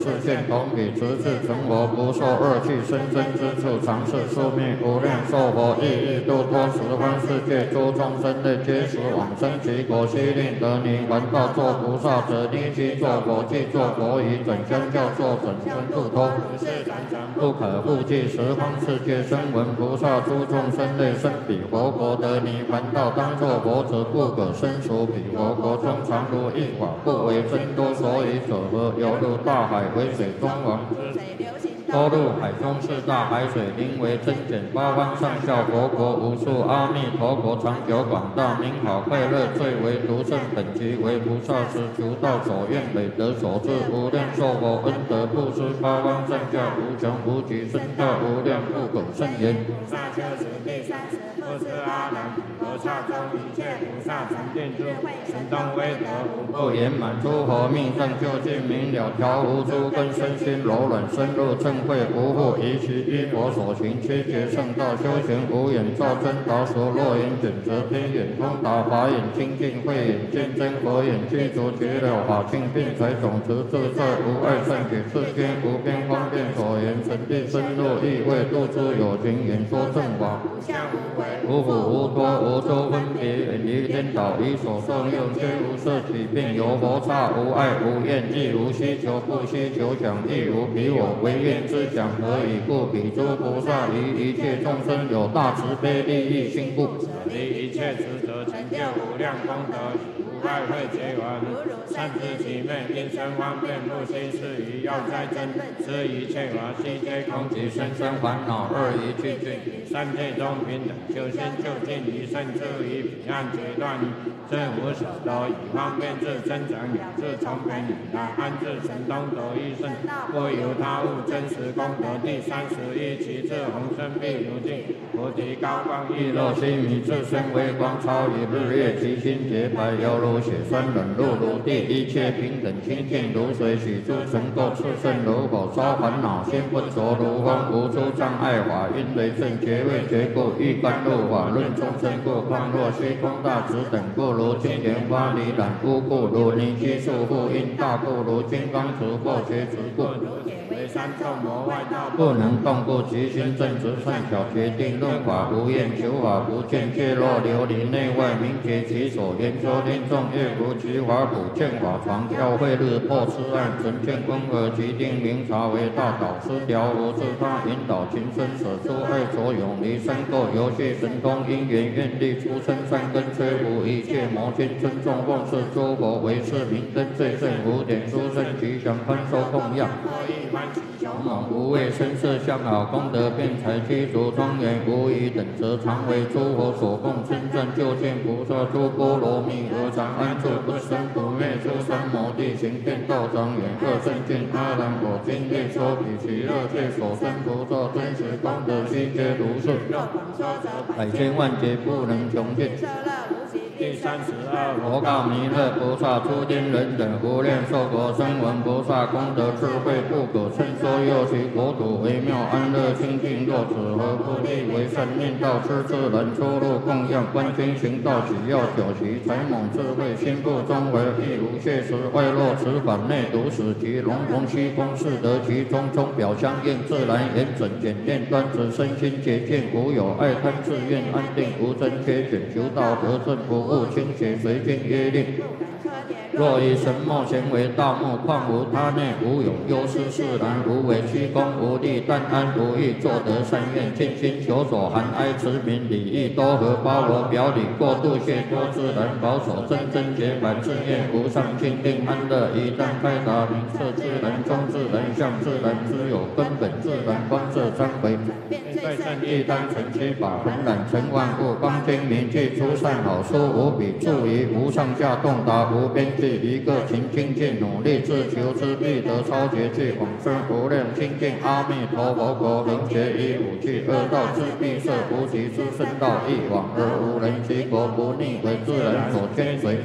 世现同体，直至成佛，不受恶气生生之处，常是寿命无量寿佛，亦欲度脱十方世界诸众生类，皆时往生其国，悉令得泥还道作菩萨者，逆其作佛，即作佛以准相教作准身度脱，不可复计十方世界声闻菩萨诸众生类，生彼佛国得泥还道，当作佛者，不可生熟彼佛国中，常如一法，不为增多，所以者何？犹如大海为水中王，多入海中是大海水，因为增减八方上下佛国无数，阿弥陀国长久广大，名好快乐，最为独胜，本集为菩萨时，求道所愿美德所致，无量寿佛恩德布施，八方上下无穷无极，身大无量，不可胜言。菩萨修持第30，不知阿难，菩萨中一切菩萨成定智慧，神通威德无不圆满，诸佛命上究竟明了，调伏诸根身心柔软，深入正慧无复疑其依佛所行，七劫圣道修行无眼照真达所，若眼卷则天眼通达，法眼清净，慧眼见真，佛眼具足绝了法性，并财总持自在无碍，善解世间无边方便所言，神地深入意味，度诸有情，演说正法，无相无为，无苦无脱，无周分别，远离颠倒，以所受用，皆无色起，并有佛刹，无爱无厌，亦无希求，不希求想，亦无彼我唯愿之想，何以故？彼诸菩萨于一切众生有大慈悲利益心故，离一切执着，成就无量功德，无爱慧结完，善知其昧，因生方便，不心是于要斋真，知一切法悉皆空，即生生烦恼二一去尽，三界中平等，修心就近，以胜诸于彼岸决断，正无所得，以方便智增长养智，从本以来安置神通得益胜，不由他物，真实功德。第31，其智宏深譬如镜，菩提高光亦若须弥，自身微光超于日月，其心洁白犹如血栓，冷露如地，一切平等清净如水，许诸尘垢炽盛如火，烧烦恼心不着如风，无诸障碍法，因雷震觉位觉故，欲甘露法论众生故，况若虚空大直等故，如金莲花离染污故，如泥积束缚因大故，如金刚持或觉执故，如铁为三众魔外道不能动故，其心正直善巧，决定论法无厌，求法不见，界若琉璃内外，明觉其所言说听众，越如其法普见法床，教会日破痴暗，神见光而其定明察为大导师，调伏自他引导情深，舍诸爱所永离三垢，游戏神通因缘愿力，出生善根，摧伏一切魔心，尊重奉事诸佛为是明灯，最胜无点，殊胜吉祥，宽收供养，勇猛无畏，身色相好，功德辩才，具足庄严，无疑等则常为诸佛所供，称赞究竟菩萨诸波罗蜜，何常安住不生不灭，诸三摩地行遍道庄严，各圣见阿难，我今愿说彼其乐界所生菩萨真实功德，悉皆如是，百千万劫不能穷尽。第32，佛告弥勒菩萨：诸天人等无量寿国声闻菩萨功德智慧不可称说，又其国土微妙安乐清净，若此何不立为善念道，施自然出入供养，观经行道，只要九习，才猛智慧，心不中为，亦无谢时，外落此反内毒死其龙龙虚空是得其中，中表相应，自然严准简练，端直身心洁净，无有爱贪自愿，安定无真缺卷，求道得正不误清洁，随经约令。若以神墨咸为大木，况无他内，无有忧思释然，无为虚空，无力，但安无欲，作得善愿，尽心求所含哀慈悯礼义多和，包罗表里，过度谢多自然，保守真真洁白，自愿无上清定安乐，一旦开达明彻自然，中自然相自然，知有根本自然，观色参回，在圣义单纯七法，恒染成万物，光精明具出善好书，无比助于无上下洞达，无边际，一个勤精进努力自求之，必得超绝具往生无量清净阿弥陀佛国，能学以武器恶道之必摄，无极之圣道一往而无人其国，不逆为自然所兼随。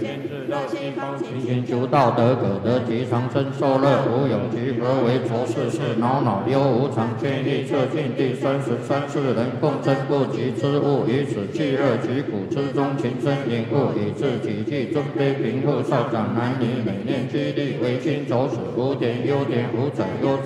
热心方勤勤求道德，可得其长生受乐。无有其何为浊世事，恼恼忧无常，见异测尽第33世人共争不及之物，于此既乐其苦之中，情深领悟，以致己计尊卑贫富少长男女，每念激励，为亲走死，无点优点，无载优。